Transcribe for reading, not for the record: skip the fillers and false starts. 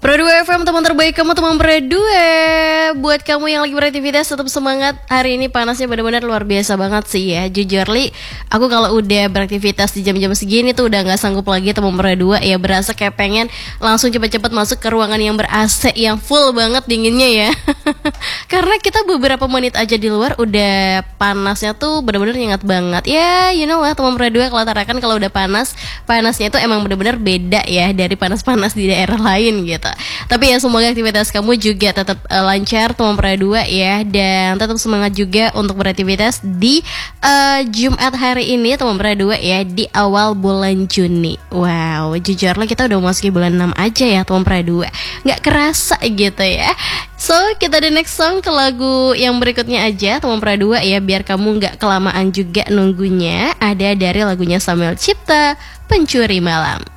Pro2 FM, teman terbaik kamu, teman Pro2. Buat kamu yang lagi beraktivitas, tetap semangat. Hari ini panasnya benar-benar luar biasa banget sih ya. Jujur Li, aku kalau udah beraktivitas di jam-jam segini tuh udah gak sanggup lagi, teman Pro2. Ya berasa kayak pengen langsung cepet-cepet masuk ke ruangan yang ber-AC, yang full banget dinginnya ya. Karena kita beberapa menit aja di luar udah panasnya tuh benar-benar nyengat banget. Ya you know lah teman Pro2, kalau tarakan kalau udah panas, panasnya itu emang benar-benar beda ya dari panas-panas di daerah lain gitu. Tapi ya semoga aktivitas kamu juga tetap lancar teman Pro2 ya. Dan tetap semangat juga untuk beraktivitas di Jumat hari ini teman Pro2 ya, di awal bulan Juni. Wow, jujur lah kita udah masuk bulan 6 aja ya teman Pro2. Gak kerasa gitu ya. So kita the next song ke lagu yang berikutnya aja teman Pro2 ya, biar kamu gak kelamaan juga nunggunya. Ada dari lagunya Samuel Cipta, Pencuri Malam.